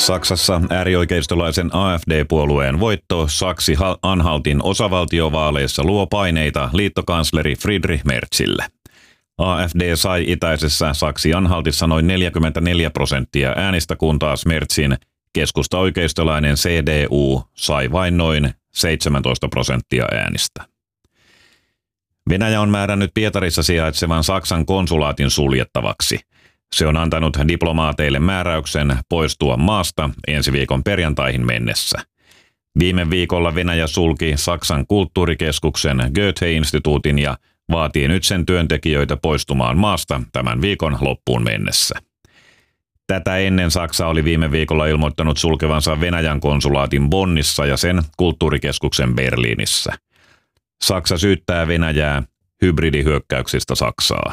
Saksassa äärioikeistolaisen AfD-puolueen voitto Saksi-Anhaltin osavaltiovaaleissa luo paineita liittokansleri Friedrich Merzille. AfD sai itäisessä Saksi-Anhaltissa noin 44% äänistä, kun taas Merzin keskusta-oikeistolainen CDU sai vain noin 17% äänistä. Venäjä on määrännyt Pietarissa sijaitsevan Saksan konsulaatin suljettavaksi. Se on antanut diplomaateille määräyksen poistua maasta ensi viikon perjantaihin mennessä. Viime viikolla Venäjä sulki Saksan kulttuurikeskuksen Goethe-instituutin ja vaatii nyt sen työntekijöitä poistumaan maasta tämän viikon loppuun mennessä. Tätä ennen Saksa oli viime viikolla ilmoittanut sulkevansa Venäjän konsulaatin Bonnissa ja sen kulttuurikeskuksen Berliinissä. Saksa syyttää Venäjää hybridihyökkäyksistä Saksaan.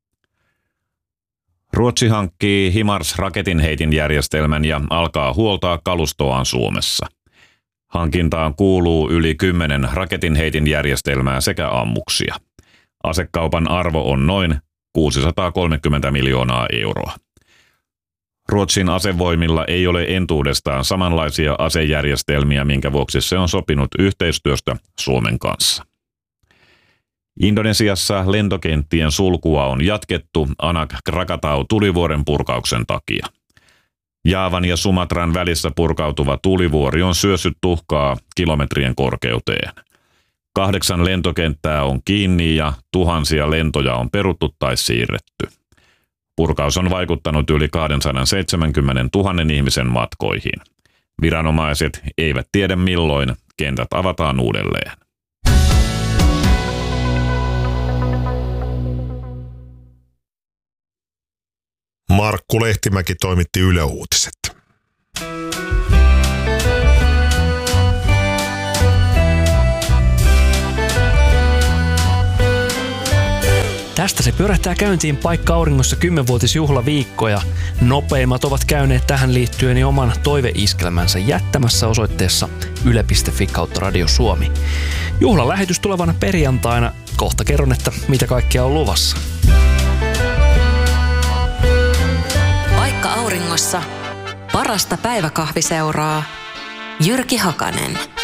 Ruotsi hankkii HIMARS-raketinheitinjärjestelmän ja alkaa huoltaa kalustoaan Suomessa. Hankintaan kuuluu yli 10 raketinheitinjärjestelmää sekä ammuksia. Asekaupan arvo on noin 630 miljoonaa euroa. Ruotsin asevoimilla ei ole entuudestaan samanlaisia asejärjestelmiä, minkä vuoksi se on sopinut yhteistyöstä Suomen kanssa. Indonesiassa lentokenttien sulkua on jatkettu Anak Krakatau tulivuoren purkauksen takia. Jaavan ja Sumatran välissä purkautuva tulivuori on syössyt tuhkaa kilometrien korkeuteen. 8 lentokenttää on kiinni ja tuhansia lentoja on peruttu tai siirretty. Purkaus on vaikuttanut yli 270 000 ihmisen matkoihin. Viranomaiset eivät tiedä milloin kentät avataan uudelleen. Markku Lehtimäki toimitti Yle Uutiset. Tästä se pyörähtää käyntiin Paikka Auringossa 10-vuotisjuhlaviikko ja nopeimmat ovat käyneet tähän liittyen jo oman toiveiskelmänsä jättämässä osoitteessa yle.fi/Radio Suomi. Juhlalähetys tulevana perjantaina. Kohta kerron, että mitä kaikkea on luvassa. Paikka Auringossa. Parasta päiväkahviseuraa. Jyrki Hakanen.